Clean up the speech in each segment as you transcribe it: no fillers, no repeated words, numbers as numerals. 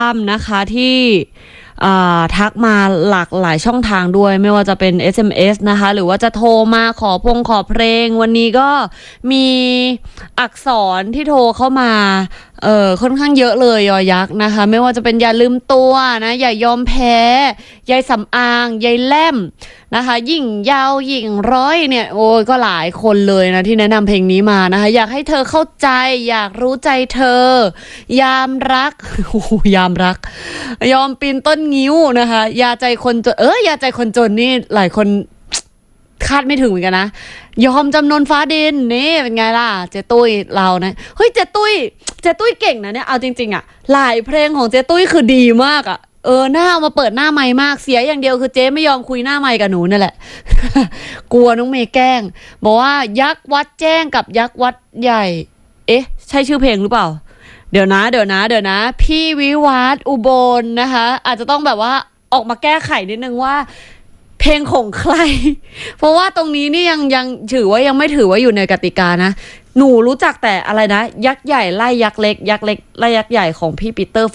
นะคะที่ทักมาหลากหลายช่องทางด้วยไม่ว่าจะเป็น SMS นะคะหรือว่าจะโทรมาขอเพลงวันนี้ก็มีอักษรที่โทรเข้ามาค่อนข้างเยอะเลยยอยักษ์นะคะไม่ว่าจะเป็นอย่าลืมตัวนะอย่ายอมแพ้ยายสำอางยายแล่มนะคะยิ่งยาวยิ่งร้อยเนี่ยโอ้ยก็หลายคนเลยนะที่แนะนำเพลงนี้มานะคะอยากให้เธอเข้าใจอยากรู้ใจเธอยามรักยามรักยอมปีนต้นงิ้วนะคะยาใจคนจนยาใจคนจนนี่หลายคนคาดไม่ถึงเหมือนกันนะยอมจำนนฟ้าดินนี่เป็นไงล่ะเจตุ้ยเรานะเฮ้ยเจตุ้ยเก่งนะเนี่ยเอาจริงๆอ่ะหลายเพลงของเจตุ้ยคือดีมากอ่ะหน้าเอามาเปิดหน้าไมค์มากเสียอย่างเดียวคือเจ๊ไม่ยอมคุยหน้าไมค์กับหนูนั่นแหละ กลัวน้องเมย์แกล้งบอกว่ายักษ์วัดแจ้งกับยักษ์วัดใหญ่ใช่ชื่อเพลงหรือเปล่าเดี๋ยวนะพี่วิวัฒน์อุบลนะคะอาจจะต้องแบบว่าออกมาแก้ไขนิดนึงว่าเพลงของใคร เพราะว่าตรงนี้นี่ยังถือว่ายังไม่ถือว่าอยู่ในกติกานะหนูรู้จักแต่อะไรนะยักษ์ใหญ่ไล่ยักษ์เล็กยักษ์เล็กไล่ยักษ์ใหญ่ของพี่ปีเตอร์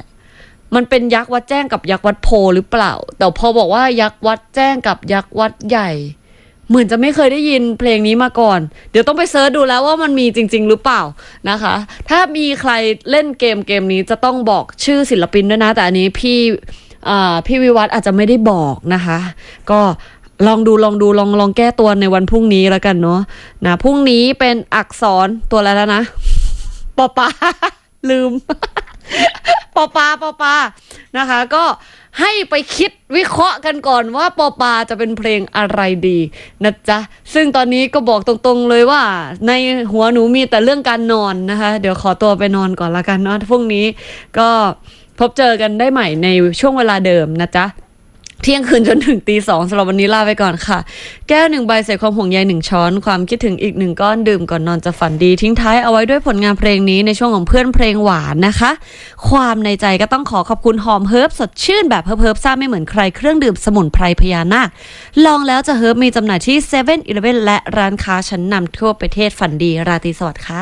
45มันเป็นยักษ์วัดแจ้งกับยักษ์วัดโพหรือเปล่าแต่พอบอกว่ายักษ์วัดแจ้งกับยักษ์วัดใหญ่เหมือนจะไม่เคยได้ยินเพลงนี้มาก่อนเดี๋ยวต้องไปเสิร์ชดูแล้วว่ามันมีจริงๆหรือเปล่านะคะถ้ามีใครเล่นเกมนี้จะต้องบอกชื่อศิลปินด้วยนะแต่อันนี้พี่วิวัฒน์อาจจะไม่ได้บอกนะคะก็ลองแก้ตัวในวันพรุ่งนี้แล้วกันเนาะนะพรุ่งนี้เป็นอักษรตัวอะไรแล้วนะปอปาลืม ปอปานะคะก็ให้ไปคิดวิเคราะห์กันก่อนว่าปอปาจะเป็นเพลงอะไรดีนะจ๊ะซึ่งตอนนี้ก็บอกตรงๆเลยว่าในหัวหนูมีแต่เรื่องการนอนนะคะเดี๋ยวขอตัวไปนอนก่อนละกันเนาะพรุ่งนี้ก็พบเจอกันได้ใหม่ในช่วงเวลาเดิมนะจ๊ะเที่ยงคืนจนถึงตี 2สำหรับวันนี้ลาไปก่อนค่ะแก้ว1ใบใส่ความห่วงใย1ช้อนความคิดถึงอีก1ก้อนดื่มก่อนนอนจะฝันดีทิ้งท้ายเอาไว้ด้วยผลงานเพลงนี้ในช่วงของเพื่อนเพลงหวานนะคะความในใจก็ต้องขอขอบคุณหอมเฮิร์บสดชื่นแบบเฮิร์บซ่าไม่เหมือนใครเครื่องดื่มสมุนไพรพญานาคลองแล้วจะเฮิร์บมีจำหน่ายที่ 7-Eleven และร้านค้าชั้นนำทั่วประเทศฝันดีราตรีสวัสดิ์ค่ะ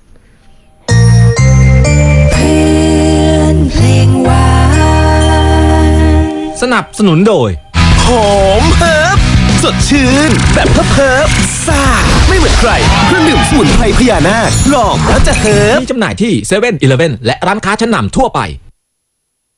เพื่อนเพลงหวานสนับสนุนโดยหอมเฮิร์บสดชื่นแบบเฮิร์บซ่าไม่เหมือนใครเครื่องดื่มสมุนไพรพญานาคลองแล้วจะเฮิร์บมีจำหน่ายที่ 7-Eleven และร้านค้าชั้นนำทั่วไป